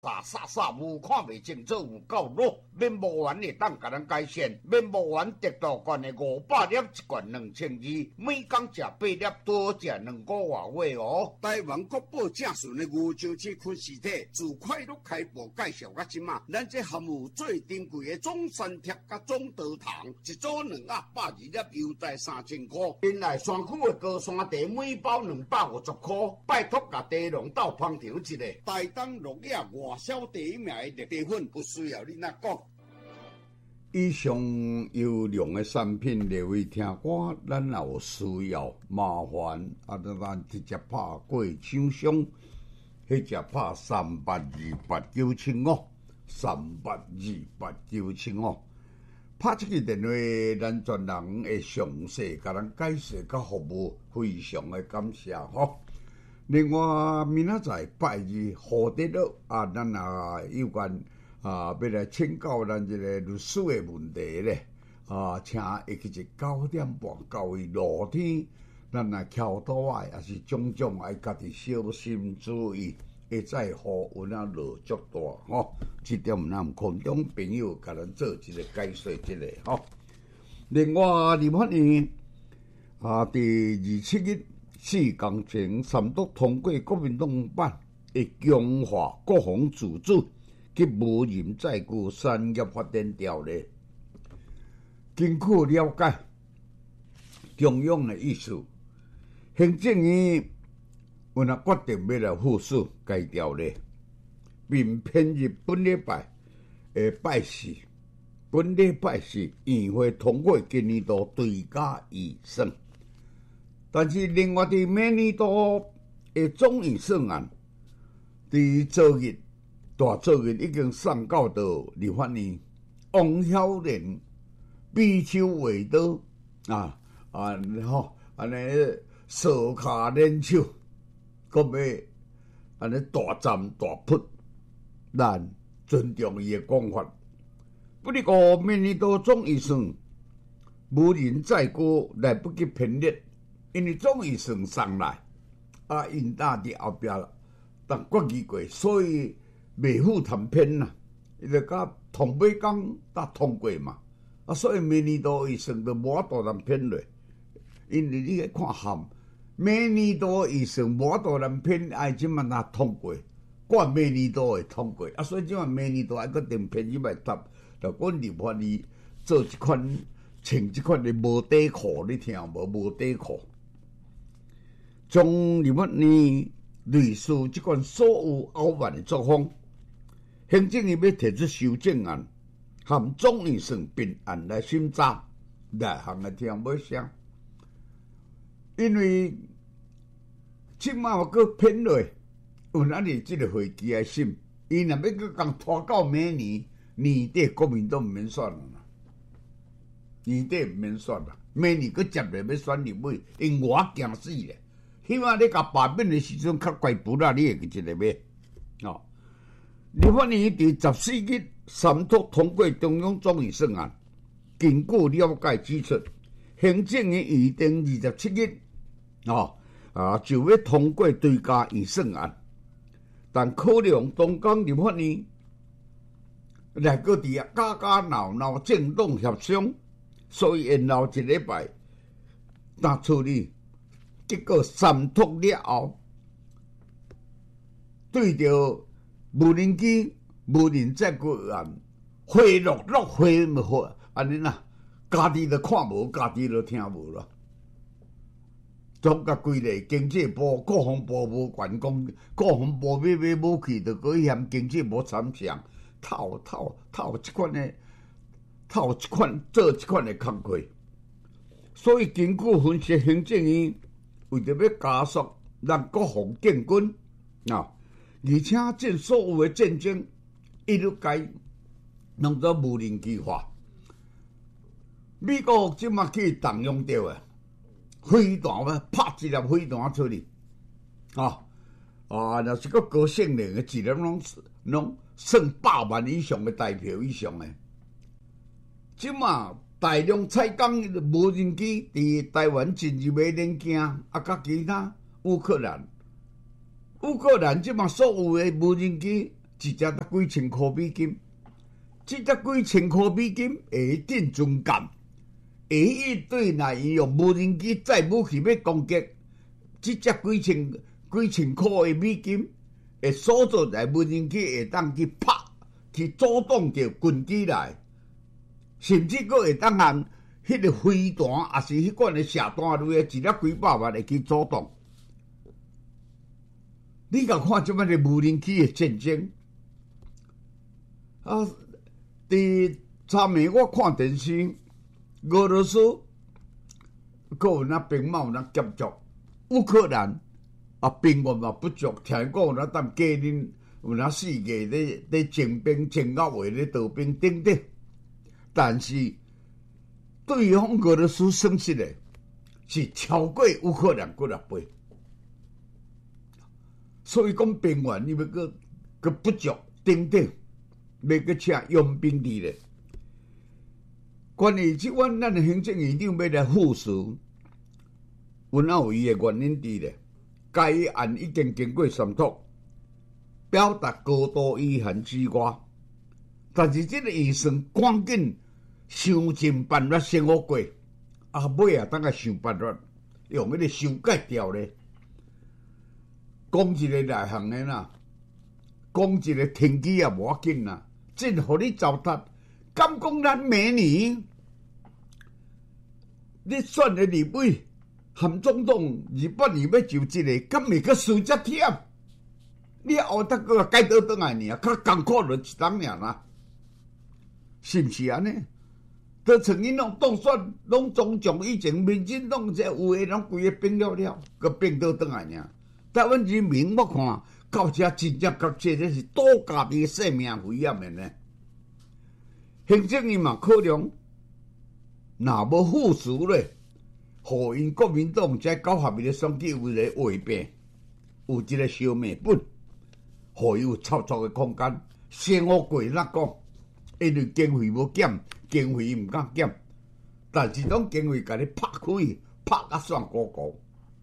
有看袂清楚有够弱，免无完会当甲咱改善，免无完得到罐的500粒一罐2200，每工食8粒，多食2个月哦。 台湾国宝正顺的牛上市昆实体，自快乐开播介绍到即马，咱这含有最珍贵的总山贴甲总桃糖，一组220粒，优待3000块。 原来山区的高山茶每包250块，拜托甲茶农斗捧场一下。 大当落叶外销第一名的绿茶粉，不需要你那讲。 以上优良的产品，各位听歌，咱也有需要，麻烦咱直接拍过厂商，迄只拍38289573828975，拍这个电话，咱专人会详细甲咱解释甲服务，非常的感谢吼。另外，明仔载拜二何德乐咱也有关要来请教咱这个律师的问题咧请会去一9点半到伊露天，咱若翘倒来，也是种种爱家己小心注意，会再雨温落足大吼。这点咱空中朋友甲咱做一个解说一下吼。另外，立法院第27日。4天前，三读通过国民党版的强化国防自主及无人载具产业发展条例。经过了解，中央的意思，行政院有决定要来复述该条例，并编入本礼拜的拜四，本礼拜四议会通过今年度追加预算。但是，另外伫明年度的总预算案，伫大昨日已经送到到立法院，王晓莲比手画刀安尼扫骹练手，搁要安尼大赞大扑，咱尊重伊的讲法。不过，明年度总预算无人载具来不及编列。因为总预算上来，因伫后壁当决议过，所以未付谈篇啦。伊就甲同尾讲通过嘛，所以明年度预算就无法度通编落。因为你看含明年度预算无法度通编，即满若通过，管明年度会通过，所以即满明年度还搁定编1答，就阮立法院做一款穿即款的无底裤，你听无？无底裤。将立法院类似即款所有拗慢的作风，行政院要提出修正案，含总预算并案来审查，内行的听无声。因为即马有搁编落，有咱哩即个会期来审，伊若要搁共拖到明年底，国民党毋免选啦，年底毋免选啦，明年搁接咧要选立委，因我惊死咧。起码你甲罢免的时阵较怪不啦，你会记一个咩？立法院伫14日三读通过中央总预算案，经过了解指出，行政院预定27日就要通过追加预算案，但考量中港立法院来个伫家闹政党协商，所以延后1礼拜当处理。结果三读了后，对着无人机、无人载具案，回落回安尼啦，家己都看无，家己都听无啦。总甲规个经济部、国防部无管讲，国防部买武器，就搁嫌经济无参详，套即款的，做即款的工课。所以经过分析，行政院为着要加速让国防建军而且这所有的战争一律该弄做无人机化。美国即马去动用到的飞弹拍一粒飞弹出去，若是个高性能的，一粒拢算100万以上的台票以上的。即马大量采购无人机伫台湾进入的零件，甲其他乌克兰即马所有的无人机一只才几千块美金，这才几千块美金会定中间，会一对那用无人机载武器要攻击，这只几千块的美金会锁做在无人机会当去拍去阻挡着军机来，甚至佫会当按迄个飞弹，也是迄款的射弹类的，一粒几百万会去阻挡。你甲看即摆的无人机的战争啊！伫昨暝我看电视，俄罗斯佫有那兵马有那夹足，乌克兰啊兵源嘛不足，听讲有那当家人有那4个咧征兵征到位咧逃兵等等，但是对方俄罗斯损失的是超过乌克兰几啊倍。所以讲兵源你要个不足等等，要个请佣兵伫咧。关于即款咱的行政院长要来复视，有哪有伊的原因伫咧？该案已经经过商讨，表达高度遗憾之外，但是即个预算赶紧想尽办法生活过，尾啊等下想办法用迄个修改掉咧。讲一个内行的啦，讲一个天机也无要紧啦，真互你糟蹋。敢讲咱明年你选的立委含总统28年要就职个，敢会阁输遮忝？你后头阁改倒转来尔，较艰苦就一档尔啦，是毋是安尼？都曾经拢当选，拢总从以前民进党这有诶，拢规个变了，阁变倒转来尔。台湾人民我看到这真正确切，这是赌家己性命危险的呢。行政院嘛考量，若无复视咧，互因国民党在9合一的选举有一个画饼，有一个小命本，互伊有操作的空间。生活过哪讲？因为经费无减，经费毋敢减，但是拢经费甲你拍开，拍甲算高高。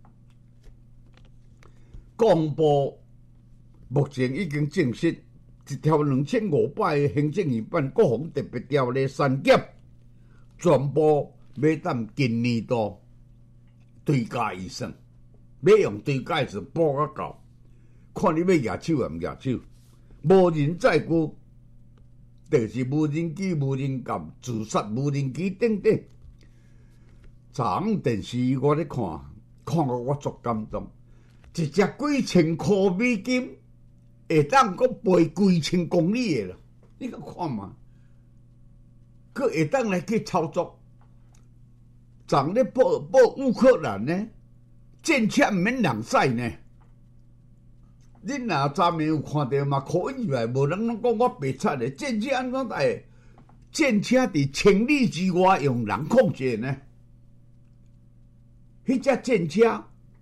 公布目前已经证实一条2500的行政院版国防特别条例删减，全部要等今年度追加预算，要用追加预算补到够，看你要举手也毋举手。无人载具，就是无人机、无人舰、自杀无人机等等。昨昏电视我咧看到我足感动。一只几千块美金，会当阁飞几千公里的啦！你甲看嘛，佮会当来去操作。昨咧报乌克兰呢，战车毋免人驶呢。恁若昨暝有看到嘛？可以来，无人拢讲我白贼的战车安怎来？战车伫千里之外用人控制呢？迄只战车。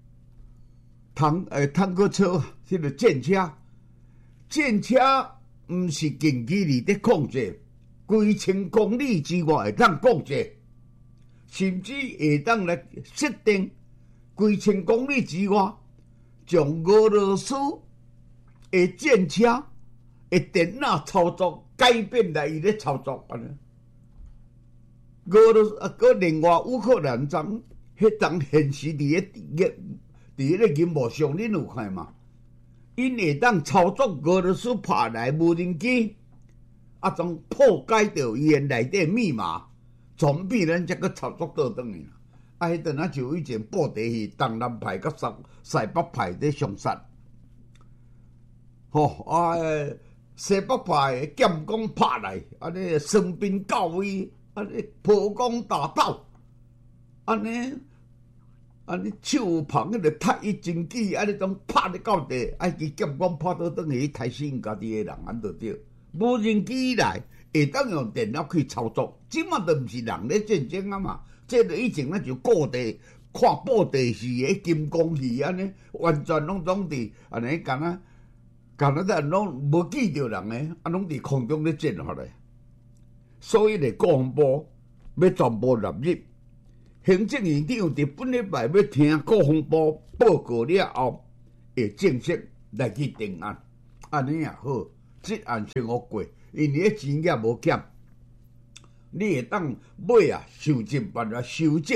坦克车，迄个战车毋是近距离伫控制，几千公里之外会当控制，甚至会当来设定几千公里之外，将俄罗斯的战车的电脑操作改变来伊咧操作安尼。俄罗斯搁另外乌克兰阵，迄阵现时伫迄个银幕上，恁有看嘛？因会当操作俄罗斯派来无人机，将破解掉伊内底密码，从必咱才个操作倒转去啦。迄阵啊，就以前布袋戏东南派甲西北派在相杀，西北派的剑弓拍来，安尼双兵到位，安尼破光打倒，安尼手捧迄个太一真机，安尼种拍咧到地，支剑光拍倒转去，杀死因家己的人，安就对。无人机来会当用电脑去操作，即马都毋是人咧战争啊嘛，这个以前咱就固地看布袋戏的金光戏安尼，完全拢伫安尼敢若咱拢无记着人诶，拢伫空中咧战下来。所以咧，国防部要全部纳入。行政院长伫本礼拜要听国防部报告了后，会正式来去定案，安尼也好。 即案生活过，因为钱也无减，你会当买啊修正办法，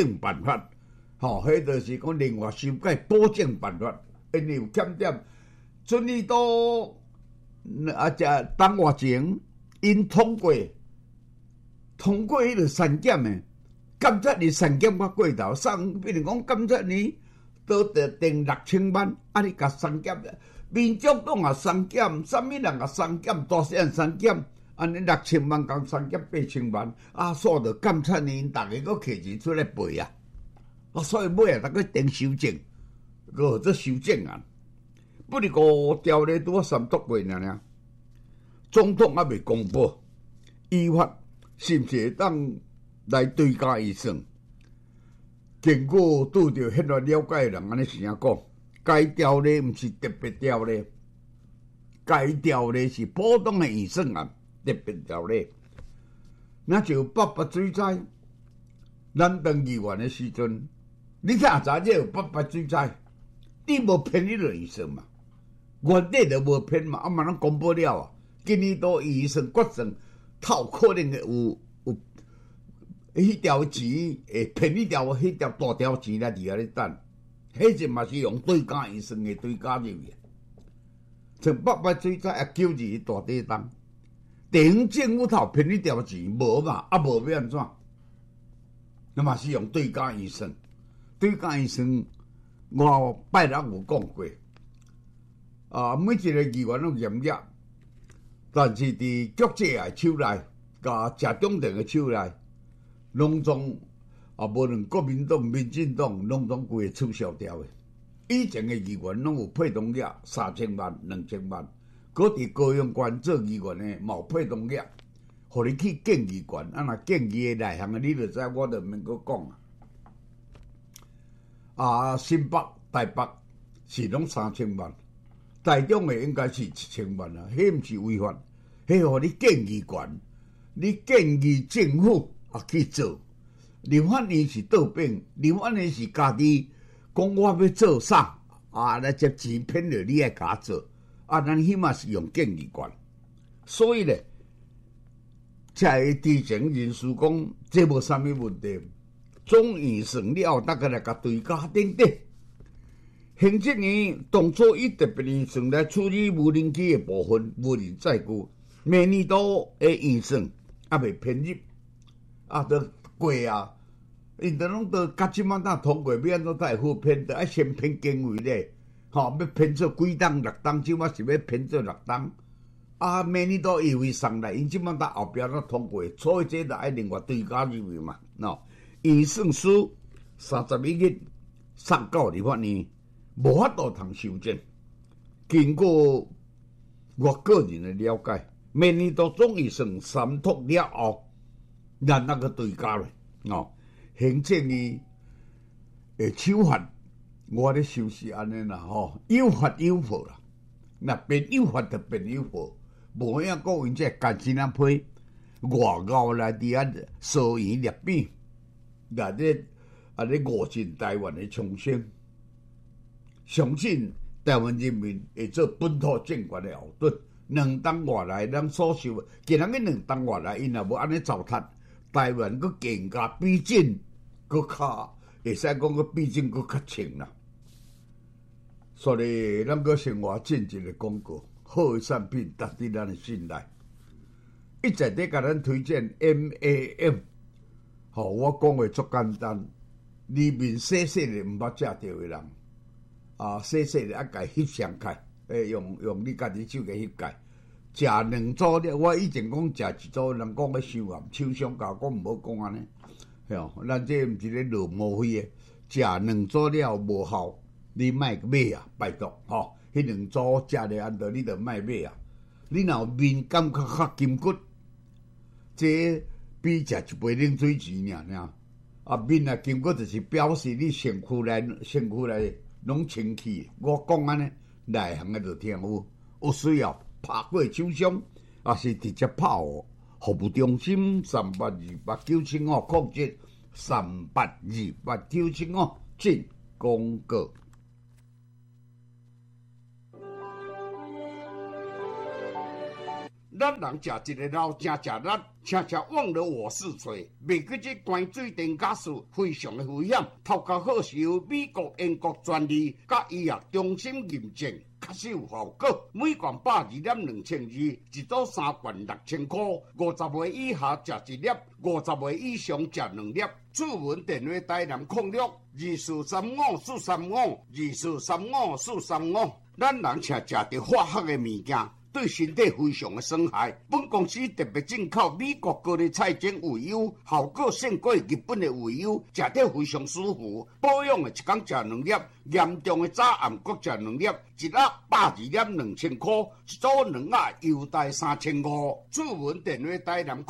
迄就是讲另外修改保证办法，因为有欠点。准你都当外前，因通过迄个删减的，监察你删减到过头，比如讲监察你都得定6000万，啊你甲删减，民众党也删减，啥物人也删减，大细人删减，安尼6000万共删减8000万，啊所着监察因逐个佫摕钱出来赔啊，所以尾啊，逐个定修正，个做修正案。不是5条例拄3读过尔，总统还未公布，依法是毋是会当来对家预算？经过拄着迄个了解的人安尼是安讲，该条例毋是特别条例，该条例是普通的预算案，特别条例。那就北北水灾，咱当议员的时阵，你看查这有北北水灾，你无偏你就预算嘛？原底就无偏嘛，嘛咱公布了啊。今年度预算决算透可能有迄条钱会偏迄条大条钱来伫遐咧等，迄阵嘛是用对家预算的对家入去。像北北水灾也救入大地动，地方政府头偏迄条钱无嘛，无要安怎？那嘛是用对家预算，对家预算我拜六有讲过。每一个议员拢严格，但是伫局界的手内，甲社中电的手内，拢总无论国民党、民进党，拢总规个取消掉的。以前的议员拢有配当额3000万、2000万，嗰伫高雄县做议员的嘛有配当额，互你去建议权，若建议的内行的，你就知我就免阁讲啊。新北、台北是拢3000万。台中的应该是1000万啊，迄毋是违法，迄互你建议权，你建议政府去做。立法院是倒变，立法院是家己讲我要做啥来接钱骗着你爱甲做，咱起码是用建议权。所以咧，才会之前人士讲，这无啥物问题，总预算了后，大家来甲对家顶顶。行政院当初以特别预算来处理无人机的部分无人载具，明年度的预算还未编入，都过啊，因都拢到甲即满当通过，要安怎才会好编？得爱先编经费咧，要编做几档6档，即满是要编做6档，明年度预算上来，因即满当后壁才通过，所以这就爱另外追加入去嘛，预算书31日送到立法院。无法度通修正。经过我个人的了解，明年度总预算3读了后，咱那个对加咧，行政院的手法，我咧收拾安尼啦，有法有破啦。那变有法就变有破，无影讲因这干钱啊批，外交来伫遐收银列饼，来咧误进台湾的创新。相信台湾人民会做本土政权的后盾。2档外来，咱所受，既然个2档外来，因也无安尼糟蹋台湾，佫更加比真，佫较会使讲佫比真佫较清啦。所以，咱佫生活进一个广告，好的产品值得咱的信赖。一直在甲咱推荐 MAM， 我讲话足简单，里面细细的毋捌食到的人。细细的甲翕上开，用你家己手给翕开，食2组了。我以前讲食1组，人讲要收啊，厂商甲我讲毋好讲安尼，咱这毋是咧落毛费的，食2组了无效，你莫买啊，拜托迄2组食咧安得，你着莫买啊。你若面感觉较筋骨，这比食一杯冷水钱尔。面啊筋骨就是表示你身躯内。拢清气，我讲安尼，内行的就听有需要拍过厂商，是直接拍哦。服务中心382895控制382895进广告。 咱人食一个老正食力，常常忘了我是谁。未记这关水电假事非常的危险，头壳好是由美国、英国专利，甲医药中心认证。确实有效果，每罐102.2002，一组3罐6000块。50岁以下食1粒，50岁以上食2粒。主文电话台南0624354524352435。咱人常食着化学的物件，对身体非常的损害。本公司特别进口美国高丽菜精鱼油，效果胜过日本的鱼油，食着非常舒服。保养的一天食2粒，严重的早暗各食2粒，一盒102.2000块，一组2盒优待3500。主文电话台南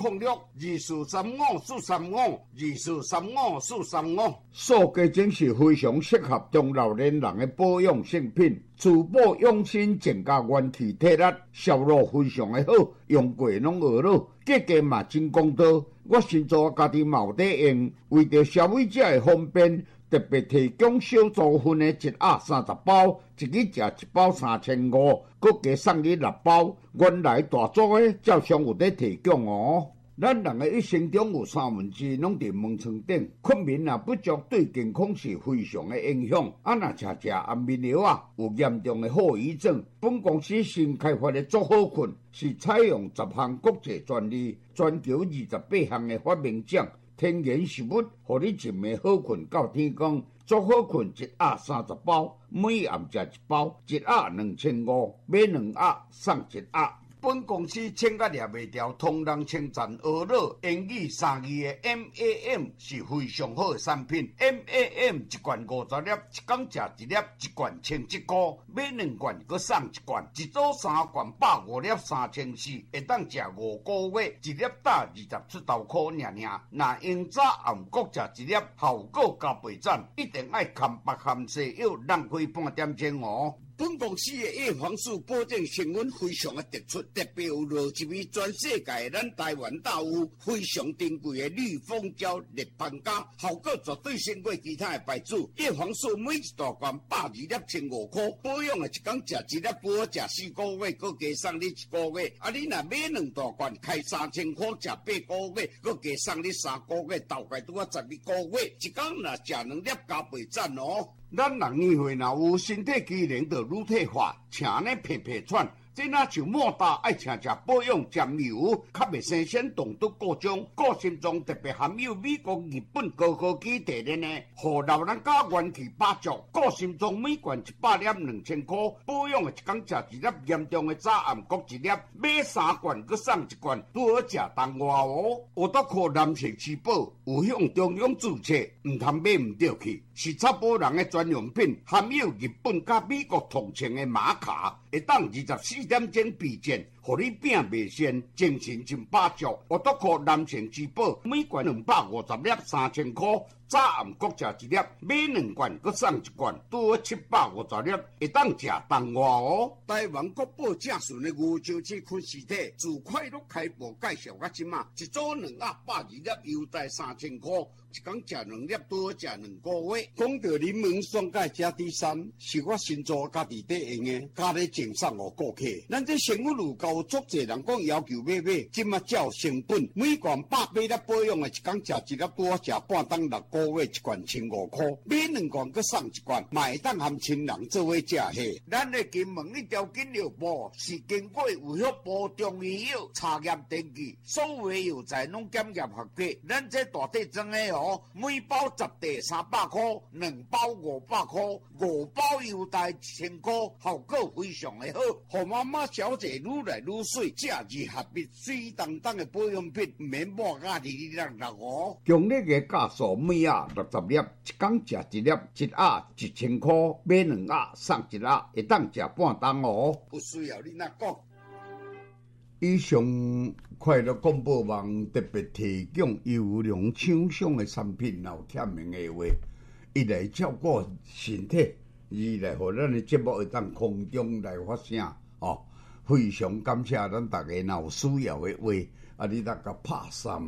0624354524352435。 塑胶精是非常适合中老年人的保养性品，珠宝用心增加元气体力，效果非常的好，用过拢学了，价格嘛真公道。我先做家己嘛有在用，为着消费者的方便，特别提供小组分的一盒30包，一日食1包3500，佮加送你6包。原来大组的照常有在提供哦。咱人的一生中有2/3拢伫门床顶，困眠也不足，对健康是非常的影响。若食安眠药有严重的后遗症。本公司新开发的足好困，是采用10项国际专利，全球28项的发明奖，天然食物，互你一暝好困到天光。足好困一盒30包，每暗食1包，一盒2500，买2盒送1盒。 本公司请甲掠袂掉，同人称赞学乐英语3字的 MAM 是非常好的产品。MAM 一罐50粒，一天食1粒，一罐1100块，买2罐佮送1罐，一组3罐150粒3400，会当食5个月，一粒打20出头块尔。若用早暗各食1粒，效果加倍赞，一定爱含白含西药，浪费半点钟哦。本公司的叶黄素保证成分非常的突出，特别有落一味全世界咱台湾大有非常珍贵的绿蜂胶立邦胶，效果绝对胜过其他的牌子。叶黄素每一大罐120粒1500块，保养的一天食1粒，保食4个月，佮加送你1个月。你若买2大罐，开3000块，食8个月，佮加送你3个月，大概拄啊12个月。一天若食2粒，加倍赞哦。咱人年岁若有身体机能就乳退化，请呢皮皮喘，这若像莫大爱请食保养沾油，较袂生鲜冻毒各种，个性中特别含有美国、日本高科技提炼的，互老人家元气百足。个性中每罐100粒2000块，保养的一天食1粒，严重的早暗各1粒，买3罐佮送1罐，拄好食当外哦。有得靠男性吃饱，有向中央注册，唔通买唔对去。是查甫人的专用品，含有日本甲美国同情的玛卡，会当24点钟避震，互你病袂先，精神真百足。我得靠男性之宝，每罐250粒3000块，早暗各食1粒，买2罐佮送1罐，拄好750粒，会当食当外哦。台湾国宝正顺的牛樟芝昆实体，自快乐开播介绍到即马，一组2盒120粒，优待3000块。一天食2粒，拄好食2个月。讲到柠檬酸钙加 D3，是我新做家己在用的，家里赠送给顾客。咱这生活路高，足侪人讲要求买，即马才有成本。每罐180粒保养的，一天食1粒，拄好食半当6个月，一罐1500块，买2罐佮送1罐，嘛会当含亲人做伙食下。咱的金门一条金牛部是经过有效部中医药查验登记，所有药材拢检验合格。咱这大体装的哦，每包10袋300块，2包500块，5包优待1000块，效果非常的好。互妈妈小姐愈来愈水，这二合一水当当的保养品，唔免抹啊2哦。 强烈的价数每盒60粒，一天食1粒，一盒1000块，买2盒送1盒，会当食半当哦。 有需要你哪讲？ 以上快乐广播网特别提供优良厂商的产品，有欠明的话，一来照顾身体，二来互咱的节目会当空中来发声哦。非常感谢咱大家，若有需要的话，你大家拍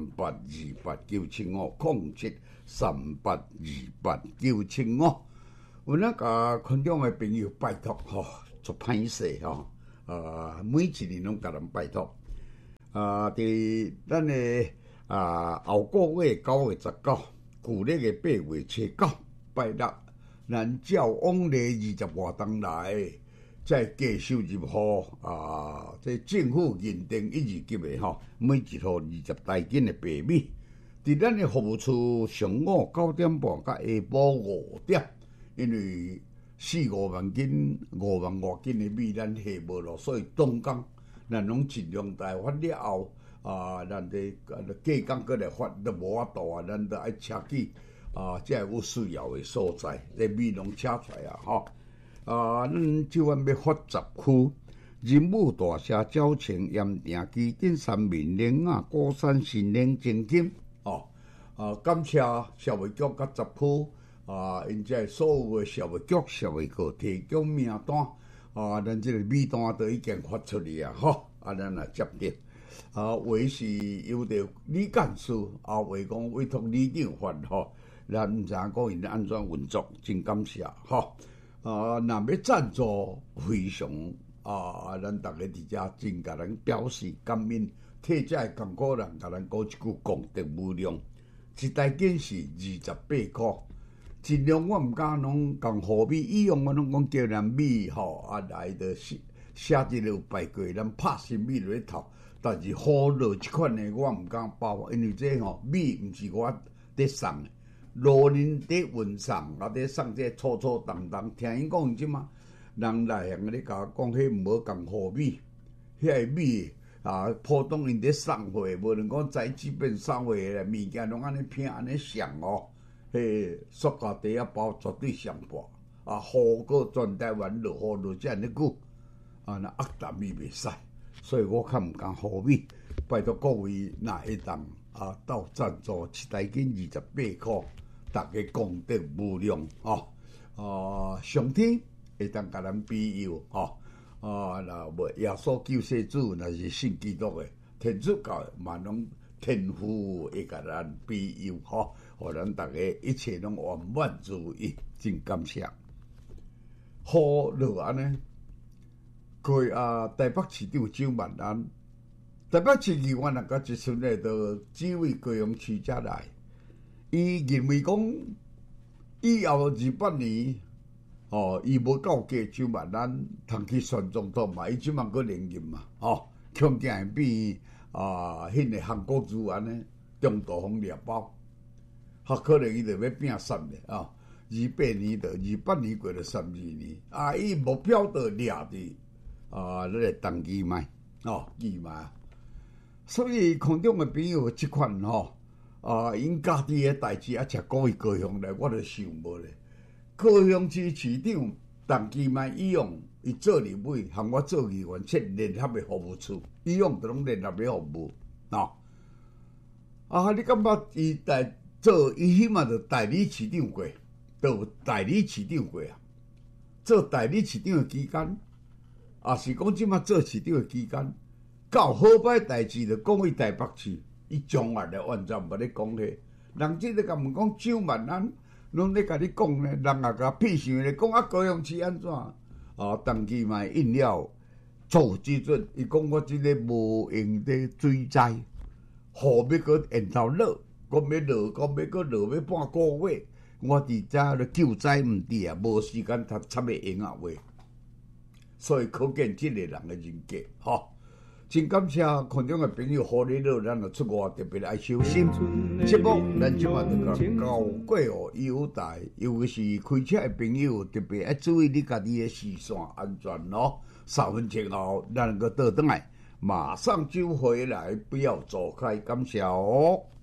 382895750738289575。有那个群众的朋友拜托吼，做歹势吼。每一年拢甲人拜托， 伫咱诶后个月9月19，旧历诶8月初9，拜六，咱照往例20外冬来，再继续入户这政府认定1、2级诶吼，每一户20台斤诶白米。伫咱诶服务处上午9点半到下晡5点，因为4-5万斤、5万外斤诶米咱下无落，所以当工咱拢尽量台发了后，咱伫过工过来发都无法度啊，咱都爱车去才有需要诶所在，这米拢车出来吼。咱即晚要发10区。人武大社、沼青、盐埕、基顶、三民、莲雅、鼓山、新宁、正金。感谢社会局甲10区因这所有的社会局、社会课提供名单咱这个米单都已经发出去啊，吼咱也接到话是由着李干事，后话讲委托李长发吼，咱毋知影讲因安怎运作，真感谢吼若要赞助非常咱大家伫遮真甲咱表示感恩，替这共苦人甲咱讲一句功德无量。一台斤是28块，尽量我毋敢拢共货米，以往我拢讲叫人米来着写一个有拜过，咱拍新米落去头，但是好落即款的我毋敢包，因为这米毋是我伫送的，路人伫运送，伫送这粗粗重重，听因讲即嘛，人来向咧甲我讲，迄毋好共货米，迄个米。普通因伫送货，无论讲材质变送货咧，物件拢安尼拼安尼上迄塑胶袋仔包绝对上薄。雨过全台湾落雨落遮尔久，那压淡米袂使，所以我较毋敢予米。拜托各位，若会当到赞助一台斤28块，大家功德无量上天会当甲咱庇佑无耶稣救世主，若是信基督的天主教，嘛拢天父会甲咱庇佑互咱大家一切拢圆满如意，真感谢。好落安尼，过台北市长周万安，台北市议员甲一村咧，都指挥高雄市遮来，伊认为讲以后28年。伊无够格周万安通去选总统嘛？伊即满阁连任嘛？恐惊会变迄个韩国瑜安尼中道风猎包，可能伊就要拼3年28年到28年过了32年伊目标就掠伫那个当期卖期卖，所以空中的朋友即款因家己的代志请讲伊高雄来，我就想无咧。高雄市市长陈其迈以往伊做立委，含我做议员，设联合的服务处，以往都拢联合的服务你感觉伊做伊起码就代理市长过，都有代理市长过做代理市长的期间，是讲即马做市长的期间，到好歹代志就讲去台北市，伊从来就完全无咧讲迄。人即个甲问讲周万安。拢咧甲你讲咧，人也甲屁想咧讲高雄市安怎？陈其迈应了做之准，伊讲我即个无用的水灾，雨要搁沿头落，讲要落，讲要搁落要半个月，我伫遮咧救灾毋滴无时间读插个闲话，所以可见即个人的人格真感谢群众的朋友，好你了，咱就出外特别爱小心。节目咱即晚就讲交过优待，尤其是开车的朋友，特别要注意你家己的视线安全3分钟后，咱个倒转来，马上就回来，不要走开，感谢